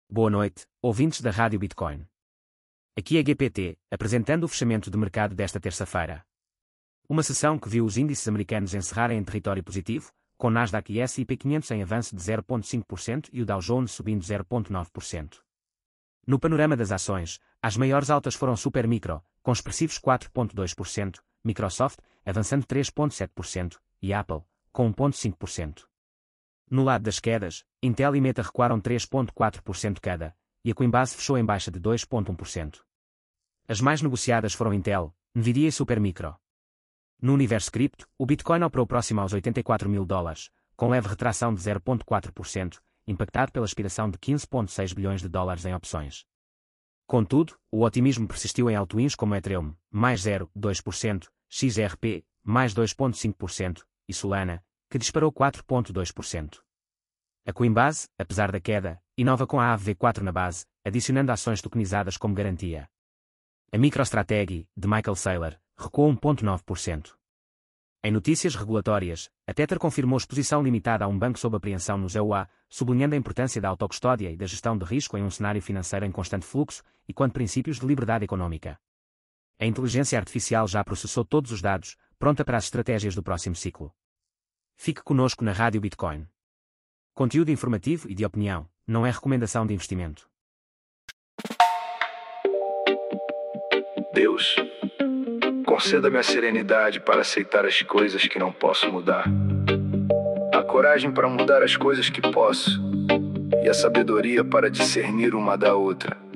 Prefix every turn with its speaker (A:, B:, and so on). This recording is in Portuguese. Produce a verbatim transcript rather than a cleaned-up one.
A: Boa noite, ouvintes da Rádio Bitcoin. Aqui é G P T, apresentando o fechamento de mercado desta terça-feira. Uma sessão que viu os índices americanos encerrarem em território positivo, com o Nasdaq e S e P quinhentos em avanço de zero vírgula cinco por cento e o Dow Jones subindo zero vírgula nove por cento. No panorama das ações, as maiores altas foram Supermicro, com expressivos quatro vírgula dois por cento, Microsoft, avançando três vírgula sete por cento, e Apple, com um vírgula cinco por cento. No lado das quedas, Intel e Meta recuaram três vírgula quatro por cento cada, e a Coinbase fechou em baixa de dois vírgula um por cento. As mais negociadas foram Intel, Nvidia e Supermicro. No universo cripto, o Bitcoin operou próximo aos oitenta e quatro mil dólares, com leve retração de zero vírgula quatro por cento, impactado pela expiração de quinze vírgula seis bilhões de dólares em opções. Contudo, o otimismo persistiu em altcoins como Ethereum, mais zero vírgula dois por cento, X R P, mais dois vírgula cinco por cento, e Solana, que disparou quatro vírgula dois por cento. A Coinbase, apesar da queda, inova com a A V V quatro na base, adicionando ações tokenizadas como garantia. A MicroStrategy, de Michael Saylor, recuou um vírgula nove por cento. Em notícias regulatórias, a Tether confirmou exposição limitada a um banco sob apreensão nos E U A, sublinhando a importância da autocustódia e da gestão de risco em um cenário financeiro em constante fluxo e quanto princípios de liberdade econômica. A inteligência artificial já processou todos os dados, pronta para as estratégias do próximo ciclo. Fique conosco na Rádio Bitcoin. Conteúdo informativo e de opinião, não é recomendação de investimento.
B: Deus, conceda-me a serenidade para aceitar as coisas que não posso mudar, a coragem para mudar as coisas que posso, e a sabedoria para discernir uma da outra.